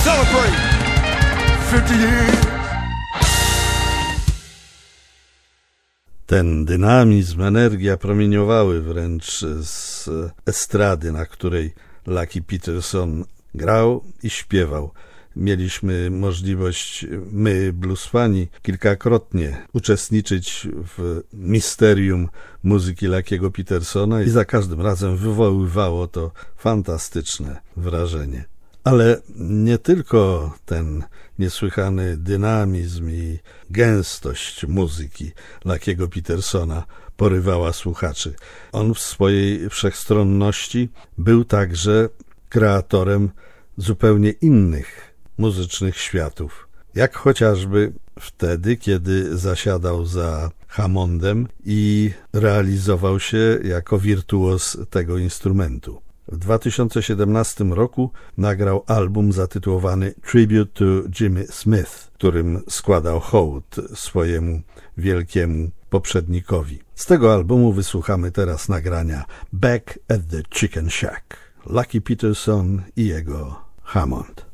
celebrate 50 years. Ten dynamizm, energia promieniowały wręcz z estrady, na której Lucky Peterson grał i śpiewał. Mieliśmy możliwość, my bluesfani, kilkakrotnie uczestniczyć w misterium muzyki Lucky'ego Petersona i za każdym razem wywoływało to fantastyczne wrażenie. Ale nie tylko ten niesłychany dynamizm i gęstość muzyki Lucky'ego Petersona porywała słuchaczy. On w swojej wszechstronności był także kreatorem zupełnie innych muzycznych światów, jak chociażby wtedy, kiedy zasiadał za Hammondem i realizował się jako wirtuoz tego instrumentu. W 2017 roku nagrał album zatytułowany Tribute to Jimmy Smith, którym składał hołd swojemu wielkiemu poprzednikowi. Z tego albumu wysłuchamy teraz nagrania Back at the Chicken Shack. Lucky Peterson i jego Hammond.